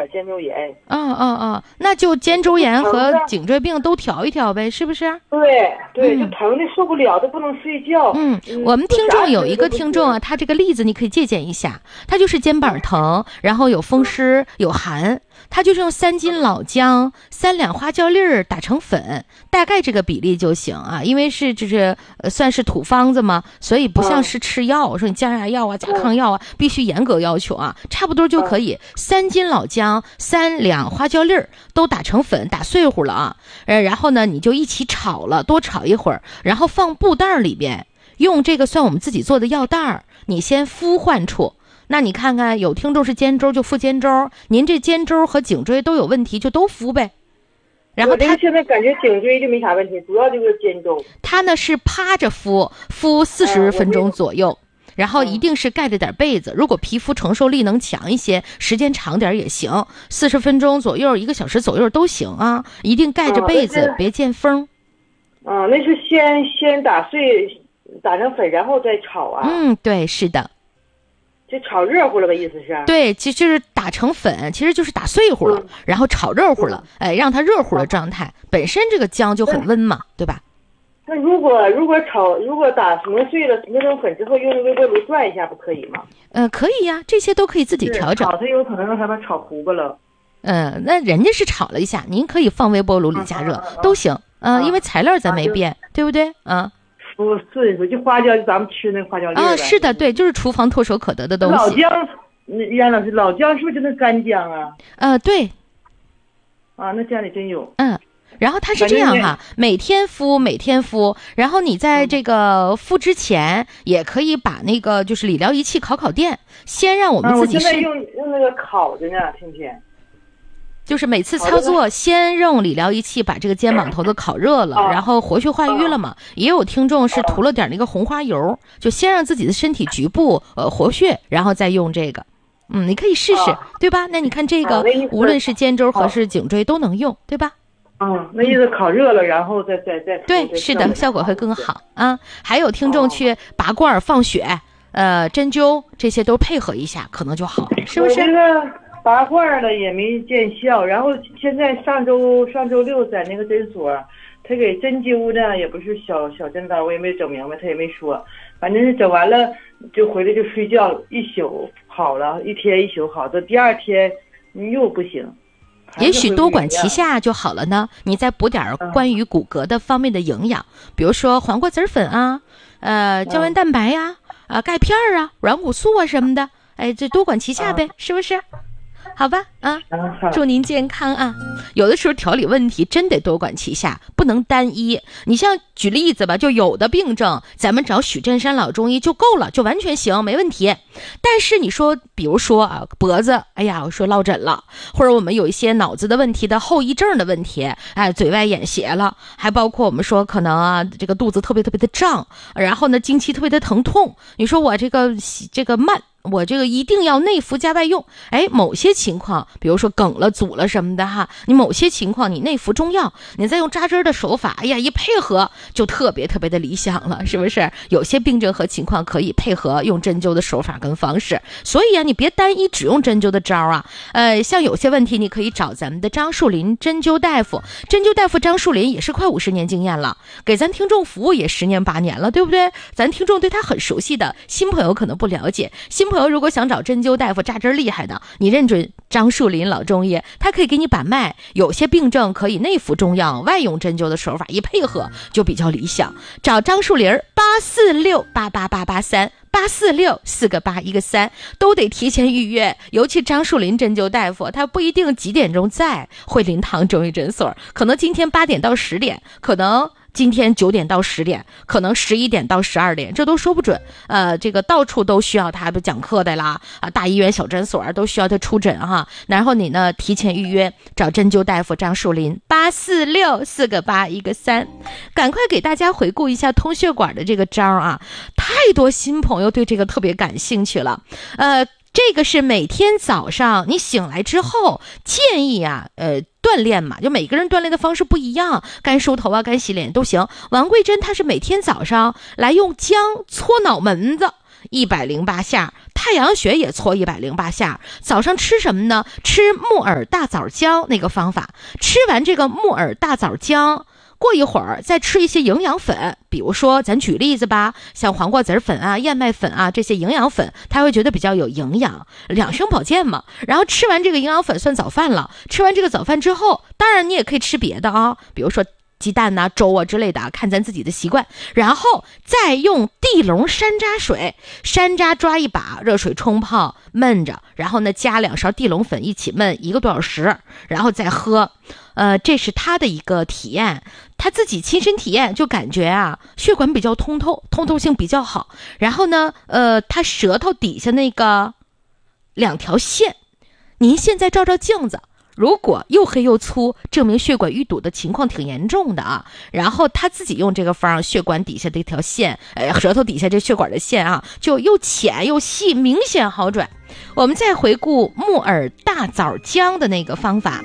点肩周炎。 那就肩周炎和颈椎病都调一调呗，是不是？ 对，就疼的受不了，都不能睡觉。 我们听众有一个听众啊，他这个例子你可以借鉴一下，他就是肩膀疼，然后有风湿有寒，他就是用3斤老姜、3两花椒粒儿打成粉，大概这个比例就行啊，因为是就是算是土方子嘛，所以不像是吃药，说你降压药啊、甲亢药啊，必须严格要求啊，差不多就可以。3斤老姜、3两花椒粒儿都打成粉，打碎乎了啊，然后呢你就一起炒了，多炒一会儿，然后放布袋里边，用这个算我们自己做的药袋，你先敷患处。那你看看，有听众是肩周就敷肩周，您这肩周和颈椎都有问题就都敷呗。然后他现在感觉颈椎就没啥问题，主要就是肩周。他呢是趴着敷40分钟左右，然后一定是盖着点被子，如果皮肤承受力能强一些，时间长点也行，40分钟左右1个小时左右都行啊，一定盖着被子，别见风。 那是先打碎打成粉然后再炒啊？ 对，是的。 就炒热乎了吧，意思是？ 对，其实就是打成粉，其实就是打碎乎了，然后炒热乎了，让它热乎的状态。本身这个姜就很温嘛，对吧？ 那如果打磨碎了磨成粉之后，用微波炉转一下，不可以吗？ 可以呀，这些都可以自己调整。 炒它有可能让它把炒糊巴了。 那人家是炒了一下，您可以放微波炉里加热都行。因为材料咱没变，对不对？ 是，就花椒，咱们吃那花椒粒啊。 是的，对，就是厨房唾手可得的东西。 老姜，袁老师，老姜是不是就是干姜啊？ 对。 那家里真有。 然后它是这样哈，每天敷，然后你在这个敷之前，也可以把那个就是理疗仪器烤电，先让我们自己我现在用那个烤着呢，天天。 就是每次操作先用理疗仪器把这个肩膀头子烤热了，然后活血化瘀了嘛。也有听众是涂了点那个红花油，就先让自己的身体局部活血，然后再用这个。你可以试试，对吧？那你看这个，无论是肩周还是颈椎都能用，对吧？ 那意思烤热了，然后再对，是的，效果会更好啊。还有听众去拔罐放血，针灸这些都配合一下，可能就好，是不是？ 拔罐了也没见效，然后现在上周六在那个诊所，他给针灸呢，也不是小针刀，我也没整明白，他也没说，反正是整完了就回来就睡觉，一宿好了，一天一宿好，到第二天又不行。 也许多管齐下就好了呢，你再补点关于骨骼的方面的营养，比如说黄瓜籽粉啊，胶原蛋白呀，钙片啊，软骨素啊什么的，这多管齐下呗，是不是？好吧，祝您健康啊！有的时候调理问题真得多管齐下，不能单一。你像举例子吧，就有的病症，咱们找许振山老中医就够了，就完全行，没问题。但是你说，比如说脖子，我说落枕了，或者我们有一些脑子的问题的后遗症的问题，嘴外眼斜了，还包括我们说可能这个肚子特别的胀，然后呢经期特别的疼痛，你说我这个慢。我这个一定要内服加外用，某些情况，比如说梗了、阻了什么的哈，你某些情况你内服中药，你再用扎针的手法，一配合就特别特别的理想了，是不是？有些病症和情况可以配合用针灸的手法跟方式，所以你别单一只用针灸的招啊。像有些问题你可以找咱们的张树林针灸大夫，针灸大夫张树林也是快50年经验了，给咱听众服务也10年8年了，对不对？咱听众对他很熟悉的，新朋友可能不了解，新朋友如果想找针灸大夫扎针厉害的，你认准张树林老中医，他可以给你把脉，有些病症可以内服中药，外用针灸的手法一配合就比较理想。找张树林8468888838464个8一个3，都得提前预约。尤其张树林针灸大夫，他不一定几点钟在惠林堂中医诊所，可能今天8点到10点，可能今天9点到10点，可能11点到12点，这都说不准。这个到处都需要他讲课的啦，大医院小诊所都需要他出诊哈。然后你呢提前预约，找针灸大夫张树林846个8一个3。赶快给大家回顾一下通血管的这个招啊，太多新朋友对这个特别感兴趣了。这个是每天早上你醒来之后建议锻炼嘛，就每个人锻炼的方式不一样，干梳头干洗脸都行。王桂珍她是每天早上来用姜搓脑门子， 108下，太阳穴也搓108下。早上吃什么呢？吃木耳大枣浆那个方法，吃完这个木耳大枣浆，过一会儿再吃一些营养粉，比如说咱举例子吧，像黄瓜籽粉啊、燕麦粉啊这些营养粉，他会觉得比较有营养，养生保健嘛。然后吃完这个营养粉算早饭了，吃完这个早饭之后，当然你也可以吃别的啊，比如说鸡蛋呐、粥啊之类的，看咱自己的习惯。然后再用地龙山楂水，山楂抓一把，热水冲泡焖着，然后呢加2勺地龙粉一起焖1个多小时，然后再喝。这是他的一个体验，他自己亲身体验就感觉啊，血管比较通透性比较好。然后呢，他舌头底下那个2条线，您现在照照镜子，如果又黑又粗，证明血管淤堵的情况挺严重的啊。然后他自己用这个方，血管底下这条线，舌头底下这血管的线啊，就又浅又细，明显好转。我们再回顾木耳大枣浆的那个方法。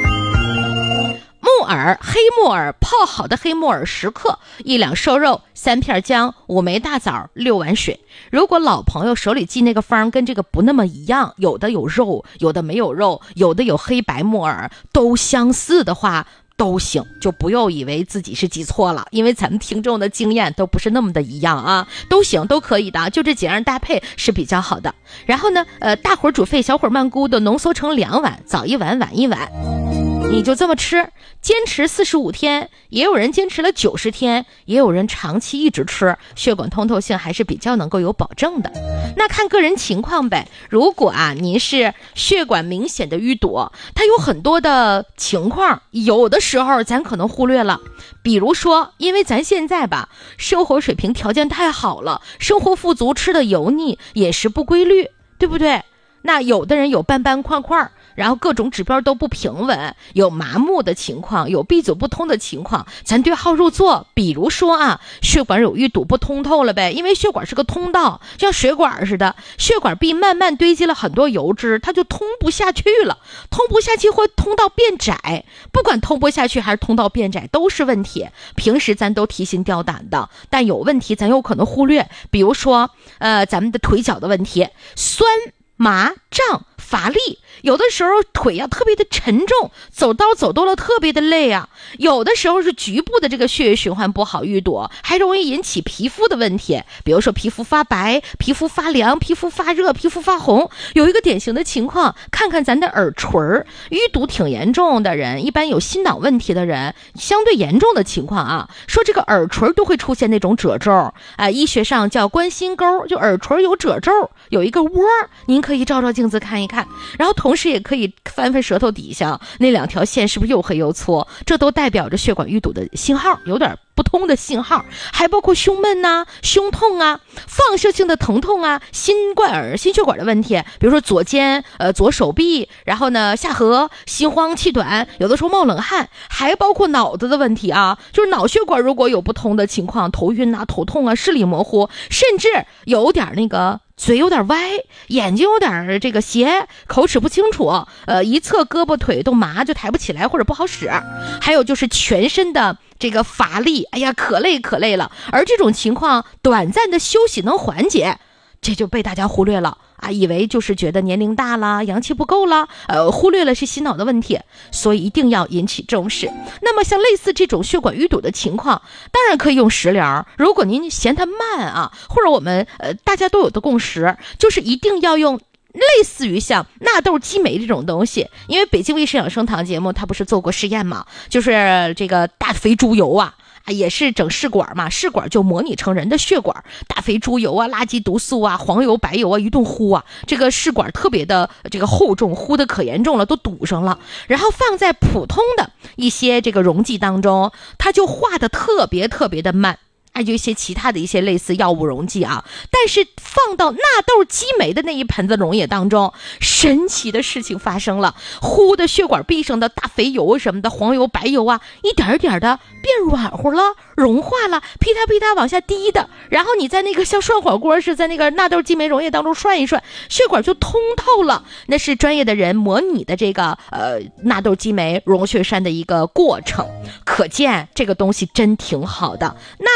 黑木耳泡好的黑木耳10克，1两瘦肉，3片姜，5枚大枣，6碗水。如果老朋友手里记那个方跟这个不那么一样，有的有肉，有的没有肉，有的有黑白木耳，都相似的话都行，就不要以为自己是记错了，因为咱们听众的经验都不是那么的一样啊，都行，都可以的，就这几样搭配是比较好的。然后呢，大火煮沸，小火慢咕的浓缩成2碗，早1碗，晚1碗。你就这么吃，坚持45天，也有人坚持了90天，也有人长期一直吃，血管通透性还是比较能够有保证的。那看个人情况呗。如果啊您是血管明显的淤堵，它有很多的情况，有的时候咱可能忽略了。比如说，因为咱现在吧，生活水平条件太好了，生活富足，吃的油腻，饮食不规律，对不对？那有的人有斑斑块块，然后各种指标都不平稳，有麻木的情况，有闭阻不通的情况，咱对号入座。比如说啊，血管有淤堵不通透了呗，因为血管是个通道，就像水管似的，血管壁慢慢堆积了很多油脂，它就通不下去了，通不下去会通道变窄，不管通不下去还是通道变窄都是问题。平时咱都提心吊胆的，但有问题咱有可能忽略，比如说咱们的腿脚的问题，酸麻胀乏力，有的时候腿啊特别的沉重，走道走多了特别的累啊。有的时候是局部的这个血液循环不好淤堵，还容易引起皮肤的问题，比如说皮肤发白、皮肤发凉、皮肤发热、皮肤发红。有一个典型的情况，看看咱的耳垂淤堵挺严重的人，一般有心脑问题的人，相对严重的情况啊，说这个耳垂都会出现那种褶皱医学上叫关心沟，就耳垂有褶皱，有一个窝，您可以照照镜子看一看，然后同时也可以翻翻舌头底下那2条线是不是又黑又粗，这都代表着血管淤堵的信号，有点不通的信号。还包括胸闷呐、胸痛啊、放射性的疼痛啊、心血管的问题，比如说左肩、左手臂，然后呢下颌、心慌气短，有的时候冒冷汗，还包括脑子的问题啊，就是脑血管如果有不通的情况，头晕啊、头痛啊、视力模糊，甚至有点那个嘴有点歪，眼睛有点这个斜，口齿不清楚，一侧胳膊腿都麻，就抬不起来或者不好使。还有就是全身的这个乏力，哎呀可累了，而这种情况短暂的休息能缓解，这就被大家忽略了啊，以为就是觉得年龄大了，阳气不够了，忽略了是心脑的问题，所以一定要引起重视。那么像类似这种血管淤堵的情况，当然可以用食疗。如果您嫌它慢啊，或者我们大家都有的共识，就是一定要用类似于像纳豆激酶这种东西。因为北京卫视养生堂节目它不是做过实验嘛，就是这个大肥猪油啊，也是整试管嘛，试管就模拟成人的血管，大肥猪油啊、垃圾毒素啊、黄油、白油啊一顿呼啊，这个试管特别的这个厚重，呼的可严重了，都堵上了。然后放在普通的一些这个溶剂当中，它就化的特别的慢。还有一些其他的一些类似药物溶剂啊，但是放到纳豆激酶的那一盆子溶液当中，神奇的事情发生了，呼的血管壁上的大肥油什么的，黄油白油啊，一点一点的变软乎了，融化了，噼嗒噼嗒往下滴的，然后你在那个像涮火锅是在那个纳豆激酶溶液当中涮一涮，血管就通透了。那是专业的人模拟的这个纳豆激酶溶血栓的一个过程，可见这个东西真挺好的。纳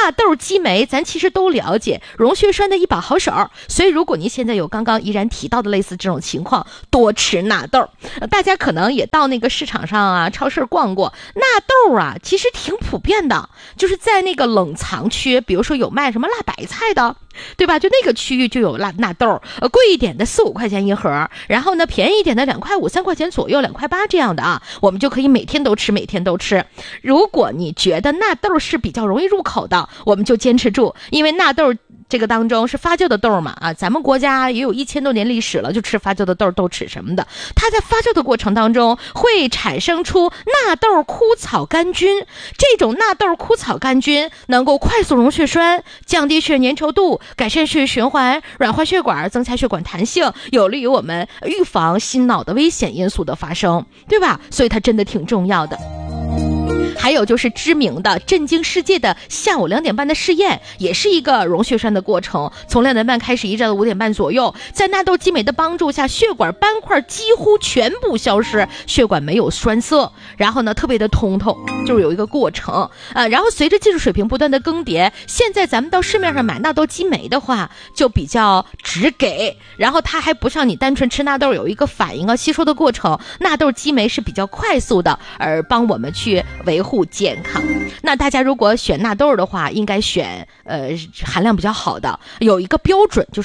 纳豆激酶咱其实都了解，溶血栓的一把好手。所以如果您现在有刚刚依然提到的类似这种情况，多吃纳豆。大家可能也到那个市场上啊、超市逛过，纳豆啊其实挺普遍的，就是在那个冷藏区，比如说有卖什么辣白菜的，对吧？就那个区域就有纳豆，贵一点的4、5块钱一盒，然后呢便宜一点的2块5、3块钱左右，2块8这样的啊，我们就可以每天都吃，每天都吃。如果你觉得纳豆是比较容易入口的，我们就坚持住，因为纳豆这个当中是发酵的豆嘛啊，咱们国家也有1000多年历史了，就吃发酵的豆吃什么的，它在发酵的过程当中会产生出纳豆枯草杆菌，这种纳豆枯草杆菌能够快速溶血栓，降低血粘稠度，改善血液循环，软化血管，增强血管弹性，有利于我们预防心脑的危险因素的发生，对吧？所以它真的挺重要的。还有就是知名的震惊世界的下午2点半的试验，也是一个溶血栓的过程，从2点半开始一直到5点半左右，在纳豆激酶的帮助下，血管斑块几乎全部消失，血管没有栓塞，然后呢特别的通透，就是有一个过程然后随着技术水平不断的更迭，现在咱们到市面上买纳豆激酶的话就比较直给，然后它还不像你单纯吃纳豆有一个反应吸收的过程，纳豆激酶是比较快速的，而帮我们去维护健康。那大家如果选纳豆的话，应该选含量比较好的，有一个标准就是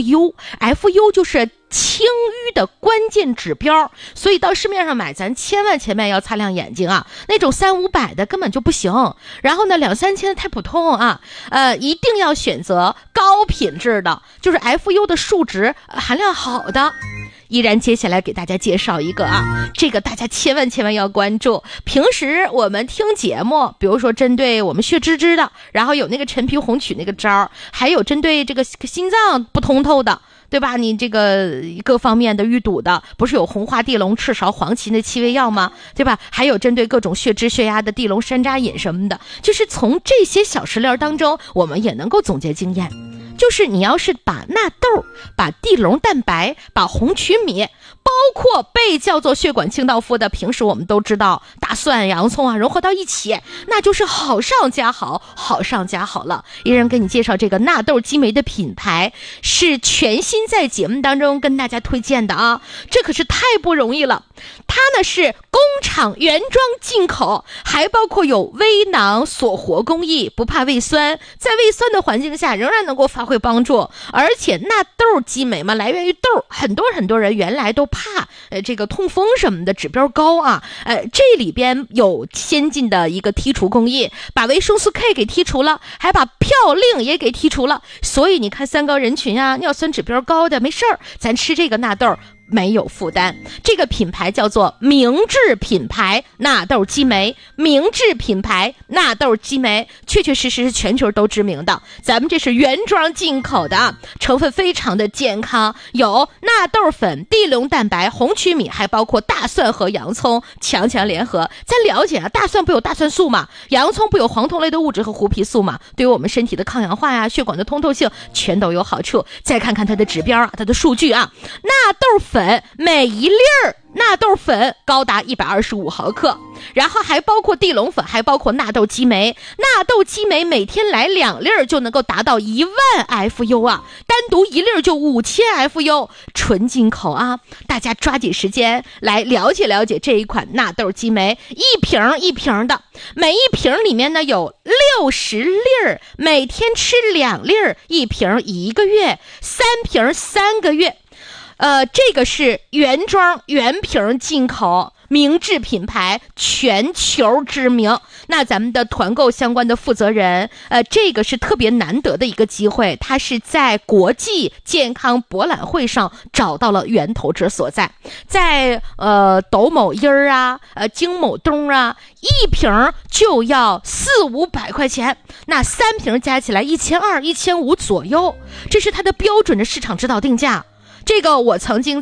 FU 就是清淤的关键指标，所以到市面上买咱千万要擦亮眼睛啊，那种3、500的根本就不行，然后呢2、3千的太普通啊，一定要选择高品质的，就是 FU 的数值含量好的。依然接下来给大家介绍一个啊，这个大家千万要关注。平时我们听节目，比如说针对我们血脂的，然后有那个陈皮红曲那个招，还有针对这个心脏不通透的，对吧？你这个各方面的淤堵的，不是有红花地龙、赤芍、黄芪的7味药吗？对吧？还有针对各种血脂血压的地龙山楂饮什么的，就是从这些小食料当中，我们也能够总结经验。就是你要是把纳豆、把地龙蛋白、把红曲米，包括被叫做血管清道夫的，平时我们都知道大蒜、洋葱啊融合到一起，那就是好上加好，好上加好了。依然给你介绍这个纳豆激酶的品牌，是全新在节目当中跟大家推荐的啊，这可是太不容易了。它呢是工厂原装进口，还包括有微囊锁活工艺，不怕胃酸，在胃酸的环境下仍然能够发挥帮助。而且纳豆激酶嘛，来源于豆，很多人原来都怕这个痛风什么的指标高啊，这里边有先进的一个剔除工艺，把维生素 K 给剔除了，还把嘌呤也给剔除了。所以你看三高人群啊，尿酸指标高的没事儿，咱吃这个纳豆没有负担。这个品牌叫做明治品牌纳豆激酶，明治品牌纳豆激酶确实是全球都知名的，咱们这是原装进口的，成分非常的健康，有纳豆粉、地龙蛋白、红曲米，还包括大蒜和洋葱强联合。咱了解啊，大蒜不有大蒜素嘛，洋葱不有黄酮类的物质和胡皮素嘛，对于我们身体的抗氧化呀、血管的通透性全都有好处。再看看它的指标啊，它的数据啊，纳豆粉每1粒纳豆粉高达125毫克，然后还包括地龙粉，还包括纳豆激酶。纳豆激酶每天来2粒就能够达到1万 FU 啊，单独1粒就5000 FU， 纯进口啊！大家抓紧时间来了解这一款纳豆激酶，一瓶一瓶的，每一瓶里面呢有60粒，每天吃2粒，一瓶1个月，3瓶3个月。这个是原装原瓶进口，明治品牌，全球知名。那咱们的团购相关的负责人，这个是特别难得的一个机会，他是在国际健康博览会上找到了源头之所在，在斗某音儿啊，京某东啊，一瓶就要4、500块钱，那3瓶加起来1200、1500左右，这是它的标准的市场指导定价。这个我曾经在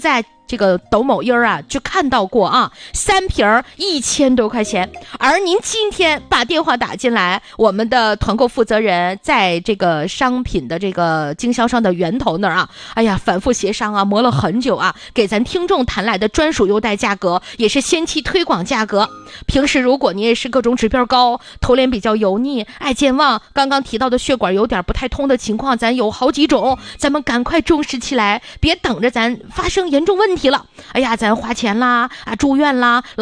这个抖某音啊，就看到过啊，3瓶1000多块钱。而您今天把电话打进来，我们的团购负责人在这个商品的这个经销商的源头那儿啊，哎呀，反复协商啊，磨了很久啊，给咱听众谈来的专属优待价格，也是先期推广价格。平时如果你也是各种指标高，头脸比较油腻，爱健忘，刚刚提到的血管有点不太通的情况，咱有好几种，咱们赶快重视起来，别等着咱发生严重问题了。哎呀，咱花钱啦，住院啦，